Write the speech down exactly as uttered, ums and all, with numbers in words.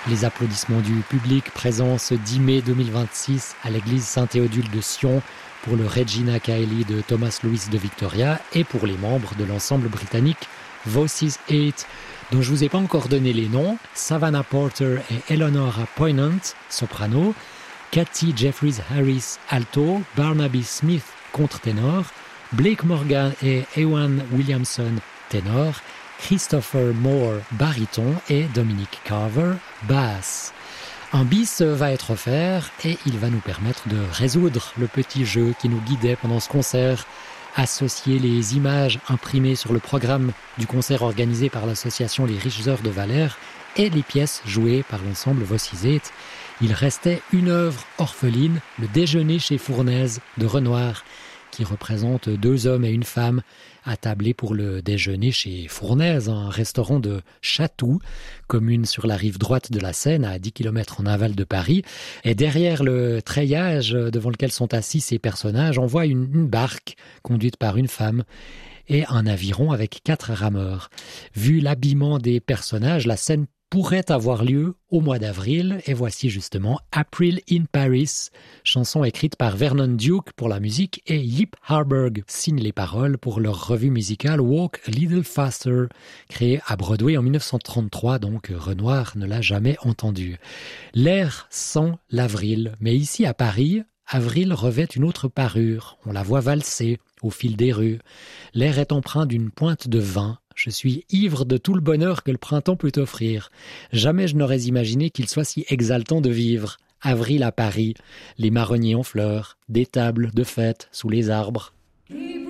Les applaudissements du public présent ce dix mai deux mille vingt-six à l'église Saint-Théodule de Sion pour le Regina Caeli de Thomas Louis de Victoria et pour les membres de l'ensemble britannique Voices eight, dont je vous ai pas encore donné les noms, Savannah Porter et Eleonora Poynant, soprano, Cathy Jeffries Harris, alto, Barnaby Smith, contre-ténor, Blake Morgan et Ewan Williamson, ténor, Christopher Moore, baryton et Dominic Carver, basse. Un bis va être offert et il va nous permettre de résoudre le petit jeu qui nous guidait pendant ce concert. Associer les images imprimées sur le programme du concert organisé par l'association Les Riches Heures de Valère et les pièces jouées par l'ensemble Voices eight. Il restait une œuvre orpheline, Le Déjeuner chez Fournaise de Renoir, qui représente deux hommes et une femme attablés pour le déjeuner chez Fournaise, un restaurant de Chatou, commune sur la rive droite de la Seine, à dix kilomètres en aval de Paris. Et derrière le treillage devant lequel sont assis ces personnages, on voit une, une barque conduite par une femme et un aviron avec quatre rameurs. Vu l'habillement des personnages, la scène pourrait avoir lieu au mois d'avril, et voici justement April in Paris, chanson écrite par Vernon Duke pour la musique et Yip Harburg signe les paroles pour leur revue musicale Walk a Little Faster, créée à Broadway en dix-neuf cent trente-trois, donc Renoir ne l'a jamais entendu. L'air sent l'avril, mais ici à Paris, avril revêt une autre parure, on la voit valser au fil des rues. L'air est empreint d'une pointe de vin. Je suis ivre de tout le bonheur que le printemps peut offrir. Jamais je n'aurais imaginé qu'il soit si exaltant de vivre. Avril à Paris, les marronniers en fleurs, des tables de fête sous les arbres.